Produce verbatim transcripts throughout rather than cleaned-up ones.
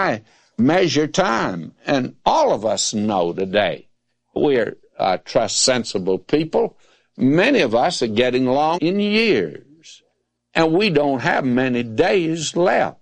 I measure time. And all of us know today we're uh, trust-sensible people. Many of us are getting along in years, and we don't have many days left.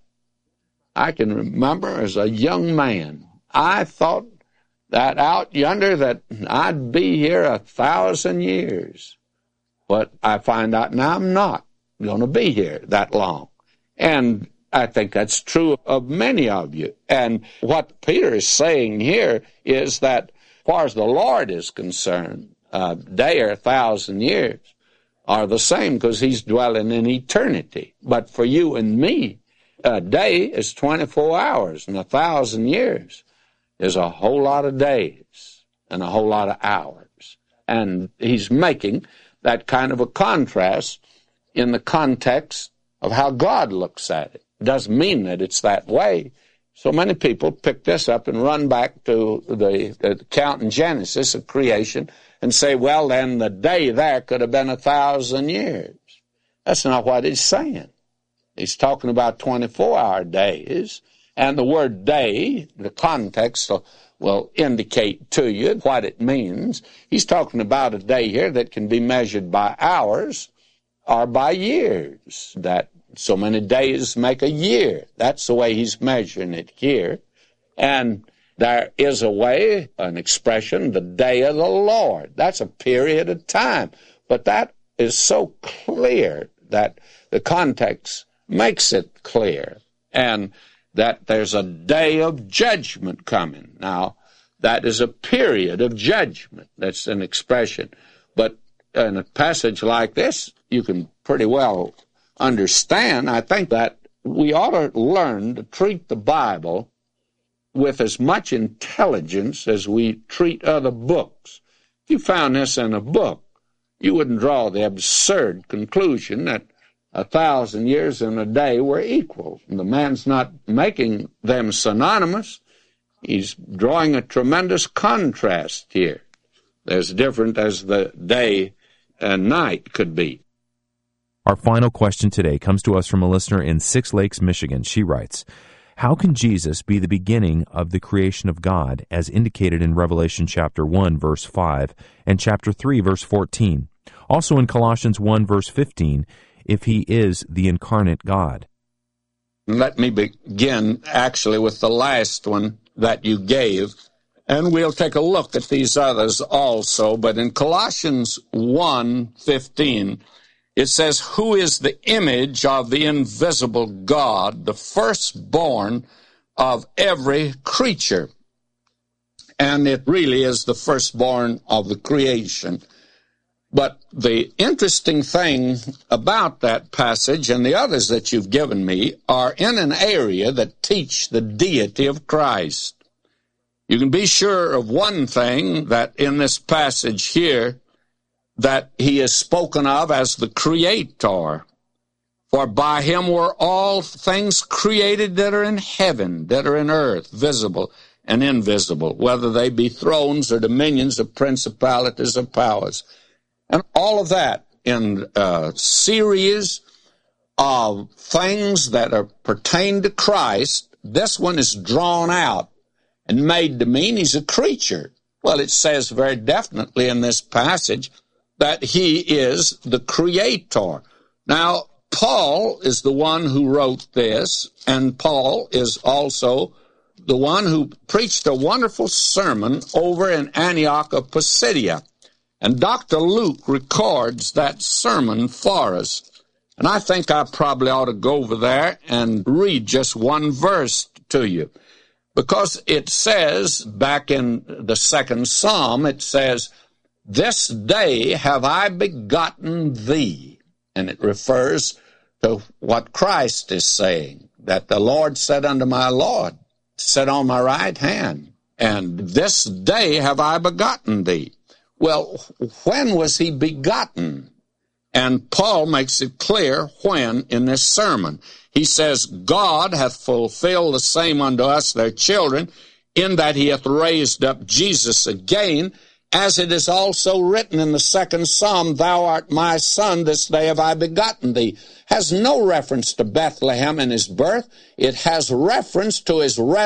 I can remember as a young man, I thought that out yonder that I'd be here a thousand years. But I find out now I'm not going to be here that long. And I think that's true of many of you. And what Peter is saying here is that as far as the Lord is concerned, a day or a thousand years are the same because he's dwelling in eternity. But for you and me, a day is twenty-four hours, and a thousand years is a whole lot of days and a whole lot of hours. And he's making that kind of a contrast in the context of how God looks at it. It doesn't mean that it's that way. So many people pick this up and run back to the, the account in Genesis of creation and say, well, then the day there could have been a thousand years. That's not what he's saying. He's talking about twenty-four hour days, and the word day, the context will, will indicate to you what it means. He's talking about a day here that can be measured by hours or by years, that so many days make a year. That's the way he's measuring it here. And there is a way, an expression, the day of the Lord. That's a period of time. But that is so clear that the context makes it clear, and that there's a day of judgment coming. Now, that is a period of judgment. That's an expression. But in a passage like this, you can pretty well understand, I think, that we ought to learn to treat the Bible with as much intelligence as we treat other books. If you found this in a book, you wouldn't draw the absurd conclusion that a thousand years and a day were equal. The man's not making them synonymous. He's drawing a tremendous contrast here. As different as the day and night could be. Our final question today comes to us from a listener in Six Lakes, Michigan. She writes, how can Jesus be the beginning of the creation of God, as indicated in Revelation chapter one, verse five, and chapter three, verse fourteen? Also in Colossians one, verse fifteen, if he is the incarnate God. Let me begin actually with the last one that you gave, and we'll take a look at these others also. But in Colossians one fifteen, it says, who is the image of the invisible God, the firstborn of every creature. And it really is the firstborn of the creation. But the interesting thing about that passage and the others that you've given me are in an area that teach the deity of Christ. You can be sure of one thing, that in this passage here, that he is spoken of as the Creator. For by him were all things created that are in heaven, that are in earth, visible and invisible, whether they be thrones or dominions or principalities or powers. And all of that in a series of things that are pertain to Christ, this one is drawn out and made to mean he's a creature. Well, it says very definitely in this passage that he is the Creator. Now, Paul is the one who wrote this, and Paul is also the one who preached a wonderful sermon over in Antioch of Pisidia. And Doctor Luke records that sermon for us. And I think I probably ought to go over there and read just one verse to you. Because it says, back in the second Psalm, it says, this day have I begotten thee. And it refers to what Christ is saying, that the Lord said unto my Lord, sit on my right hand, and this day have I begotten thee. Well, when was he begotten? And Paul makes it clear when in this sermon. He says, God hath fulfilled the same unto us, their children, in that he hath raised up Jesus again, as it is also written in the second Psalm, thou art my son, this day have I begotten thee. Has no reference to Bethlehem and his birth. It has reference to his resurrection.